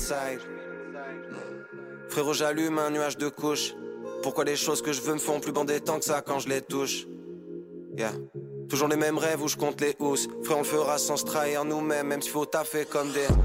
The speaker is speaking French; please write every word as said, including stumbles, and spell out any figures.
inside. Frérot, j'allume un nuage de couches. Pourquoi les choses que je veux me font plus bander tant que ça quand je les touche? Yeah. Toujours les mêmes rêves où je compte les housses. Frère, on le fera sans se trahir nous-mêmes, même s'il faut taffer comme des